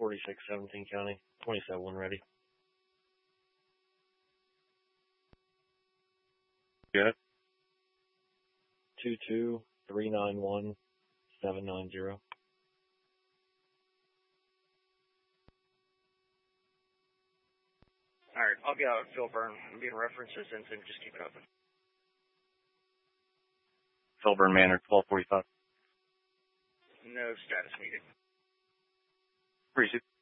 46, 17 County, 27 when ready. Good. 22391-790. Alright, I'll get out Philburn and be in references and then just keep it open. Philburn Manor, 1245. No status needed. Appreciate it.